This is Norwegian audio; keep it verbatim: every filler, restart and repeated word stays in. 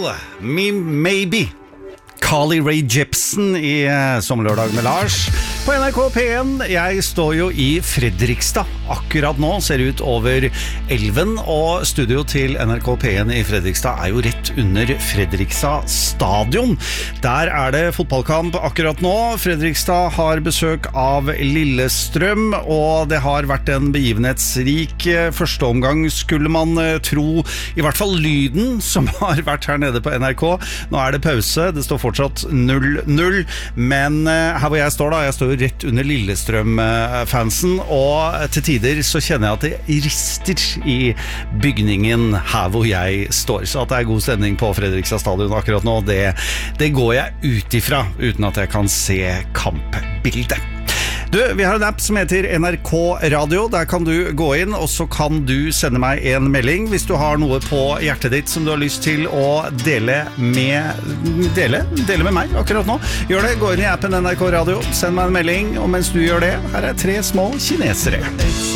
Call Me Maybe. Carly Rae Jepsen i Sommerlørdag med Lars på N R K P en. Jeg står jo i Fredrikstad akkurat nå, ser ut over elven, og studio til N R K P en i Fredrikstad er jo rett under Fredrikstad stadion. Der er det fotballkamp akkurat nå. Fredrikstad har besøk av Lillestrøm, og det har vært en begivenhetsrik første omgang, skulle man tro. I hvert fall lyden som har vært her nede på N R K. Nå er det pause, det står fortsatt null null, men her hvor jeg står da, jeg står jo rett under Lillestrøm-fansen, og til tider så kjenner jeg at det rister i bygningen her hvor jeg står, så at det er god stemning på Fredrikstad stadion akkurat nå, det, det går jeg ut ifra, uten at jeg kan se kampbildet. Du, vi har en app som heter N R K Radio. Der kan du gå inn, og så kan du sende meg en melding hvis du har noe på hjertet ditt som du har lyst til å dele med dele, dele med meg akkurat nå. Gjør det, gå inn i appen N R K Radio, send meg en melding, og mens du gjør det, her er tre små kinesere.